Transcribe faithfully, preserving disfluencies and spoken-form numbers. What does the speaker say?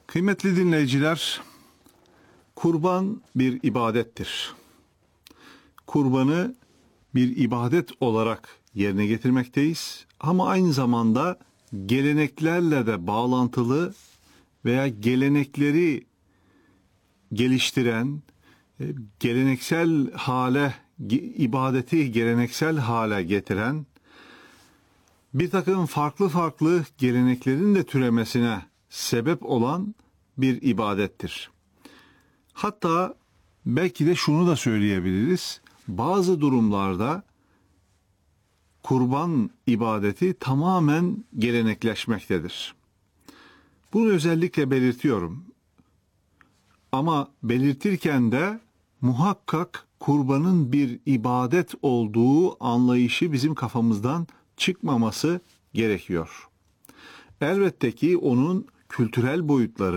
Kıymetli dinleyiciler, kurban bir ibadettir. Kurbanı bir ibadet olarak yerine getirmekteyiz ama aynı zamanda geleneklerle de bağlantılı veya gelenekleri geliştiren, geleneksel hale, ibadeti geleneksel hale getiren bir takım farklı farklı geleneklerin de türemesine sebep olan bir ibadettir. Hatta belki de şunu da söyleyebiliriz. Bazı durumlarda kurban ibadeti tamamen gelenekleşmektedir. Bunu özellikle belirtiyorum. Ama belirtirken de muhakkak kurbanın bir ibadet olduğu anlayışı bizim kafamızdan çıkmaması gerekiyor. Elbette ki onun kültürel boyutları,